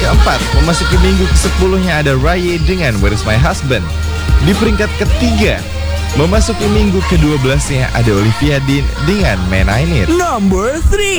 keempat, memasuki minggu ke-10-nya ada Raya dengan Where Is My Husband. Di peringkat ketiga, memasuki minggu ke-12-nya ada Olivia Dean dengan Man I Need. Number 3.